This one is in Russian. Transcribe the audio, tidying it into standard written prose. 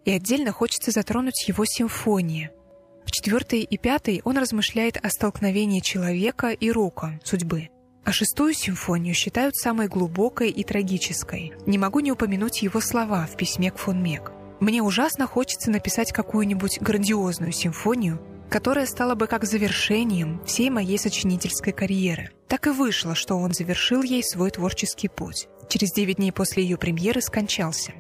и отдельно хочется затронуть его симфонии. В 4-й и 5-й он размышляет о столкновении человека и рока, судьбы. А 6-ю симфонию считают самой глубокой и трагической. Не могу не упомянуть его слова в письме к фон Мег. «Мне ужасно хочется написать какую-нибудь грандиозную симфонию, которая стала бы как завершением всей моей сочинительской карьеры». Так и вышло, что он завершил ей свой творческий путь. Через 9 дней после ее премьеры скончался.